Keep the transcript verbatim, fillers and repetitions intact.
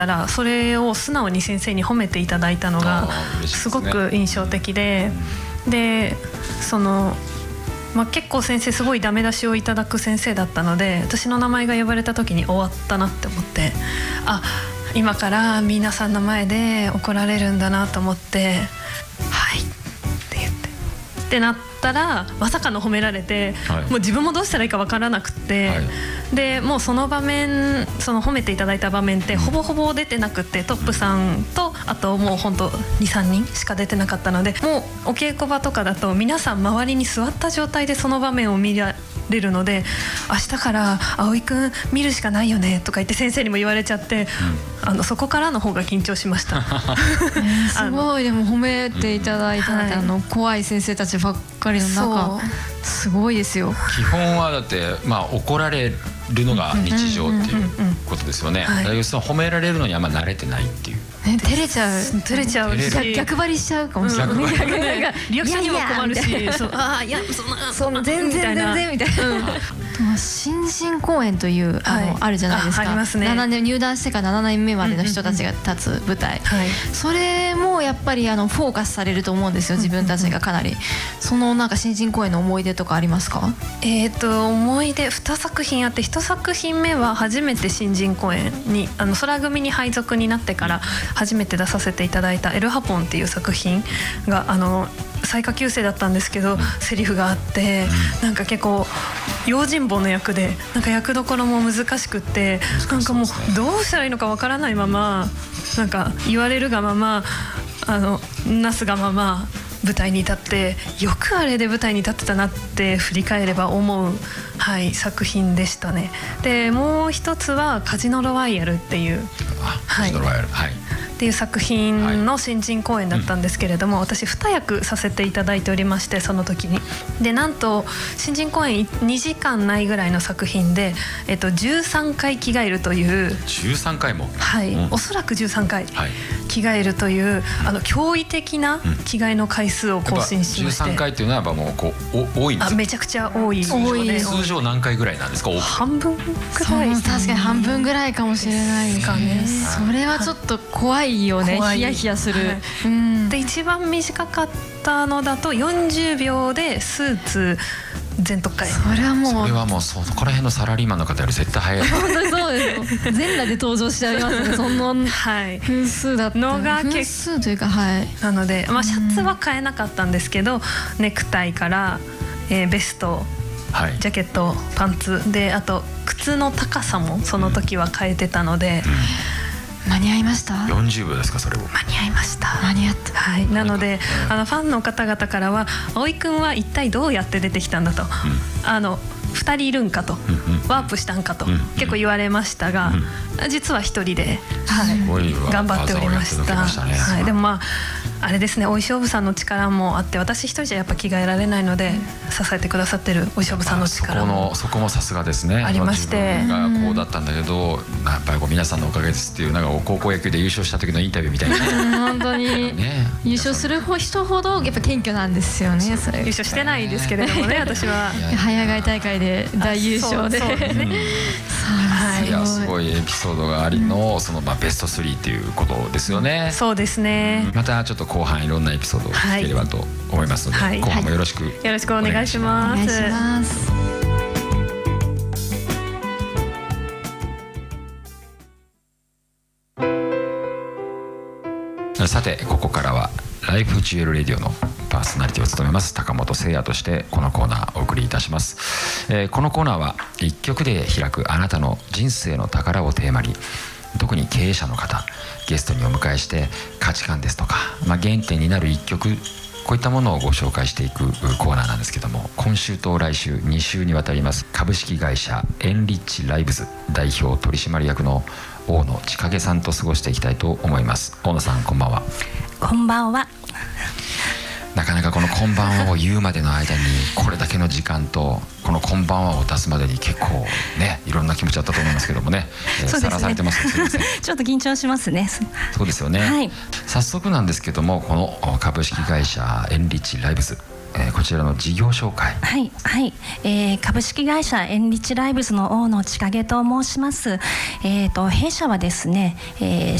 たらそれを素直に先生に褒めていただいたのがすごく印象的で、でその、まあ、結構先生すごいダメ出しをいただく先生だったので、私の名前が呼ばれた時に終わったなって思って、あ、今から皆さんの前で怒られるんだなと思って、はいって言ってってなったらまさかの褒められて、はい、もう自分もどうしたらいいか分からなくて、はい、でもうその場面、その褒めていただいた場面ってほぼほぼ出てなくて、トップさんとあともうほんと にさんにんしか出てなかったので、もうお稽古場とかだと皆さん周りに座った状態でその場面を見られるので、明日から葵くん見るしかないよねとか言って先生にも言われちゃって、うん、あのそこからの方が緊張しました。えー、すごい。でも褒めていただいたので、うん、あの怖い先生たちばっかりの中すごいですよ。 基本はだってまあ怒られるのが日常っていうことですよね。だけどその褒められるのにあんま慣れてないっていう。 ね、照れちゃう照れちゃうし、 逆張りしちゃうかもしれない。 うん、リアクションにも困るし、そう、ああいやそんなそんな全然全然みたいな。うん、新人公演というあの、はい、あるじゃないですか。 あ、ありますね。ななねん入団してからななねんめまでの人たちが立つ舞台、はい、それもやっぱりあのフォーカスされると思うんですよ、自分たちがかなり。そのなんか新人公演の思い出とかありますか？ えーと思い出にさく品あって、いちさく品目は初めて新人公演にあの空組に配属になってから初めて出させていただいたエルハポンっていう作品があの最下級生だったんですけど、セリフがあって、なんか結構用心棒の役でなんか役どころも難しくって、なんかもうどうしたらいいのかわからないまま、なんか言われるがまま、あのなすがまま舞台に立って、よくあれで舞台に立ってたなって振り返れば思う、はい、作品でしたね。でもう一つはカジノロワイヤルっていう、 カジノロワイヤル、はい、 っていう作品の新人公演だったんですけれども、はい、私に役させていただいておりまして、その時にでなんと新人公演にじかんないぐらいの作品で、えっと、じゅうさんかい着替えるというじゅうさんかいも、 はい、うん、おそらくじゅうさんかい着替えるという、あの驚異的な着替えの回数を更新しまして、 じゅうさんかいっていうのはやっぱもうこうお多いんですか？ あ、めちゃくちゃ多い。 通常で通常何回ぐらいなんですか？ 半分ぐらい、 確かに半分ぐらいかもしれないですかね。それはちょっと怖いよね。ヒヤヒヤする、はい、 うん、で一番短かったのだとよんじゅうびょうでスーツ全特会。 それはもうそれはもうそこら辺のサラリーマンの方より絶対早い。 本当にそうですよ。全裸で登場しちゃいますね。その分数だったのが分数というか、はい、 なので、まあ、シャツは買えなかったんですけど、うん、ネクタイから、えー、ベスト、はい、ジャケット、パンツで、あと靴の高さもその時は変えてたので、うんうん、間に合いました。 よんじゅうびょうですか？それを間に合いました。 間に合った、 はい、なので、うん、あのファンの方々からは葵くんは一体どうやって出てきたんだと、うん、あのふたりいるんかと、うん、ワープしたんかと、うん、結構言われましたが、うん、実はひとりで、はい、頑張っておりました。はい、でもまああれですね、お衣装部さんの力もあって、私一人じゃやっぱ着替えられないので、支えてくださってるお衣装部さんの力もそこもさすがですね。 ありまして、 自分がこうだったんだけど、やっぱりこう皆さんのおかげですっていう、なんか高校野球で優勝した時のインタビューみたいな、 本当に、ね、優勝する人ほどやっぱ謙虚なんですよね。それ優勝してないですけれどもね、私は早替え大会で大優勝で、そうですね。 いや、すごいエピソードがありの、そのまあベストスリーっていうことですよね。 そうですね。 またちょっと後半いろんなエピソードを聞ければと思いますので、はい、後半もよろしく、はい、 よろしくお願いします。 お願いします。 さて、ここからはライフジュエルレディオのパーソナリティを務めます高本誠也としてこのコーナーをお送りいたします。えー、このコーナーはいっきょくで開くあなたの人生の宝をテーマに、特に経営者の方ゲストにお迎えして価値観ですとか、まあ、原点になるいっきょく、こういったものをご紹介していくコーナーなんですけども、今週と来週に週にわたります株式会社エンリッチライブズ代表取締役の大野千景さんと過ごしていきたいと思います。大野さん、こんばんは。 こんばんは。 なかなかこのこんばんはを言うまでの間にこれだけの時間と、このこんばんはを出すまでに結構ね、いろんな気持ちだったと思いますけどもね、えー、さらされてます。すいません。 ちょっと緊張しますね。 そうですよね。はい、早速なんですけども、この株式会社エンリッチライブズ、 えー、こちらの事業紹介。 はいはい、えー、株式会社エンリッチライブズの大野千景と申します。えーと弊社はですね、えー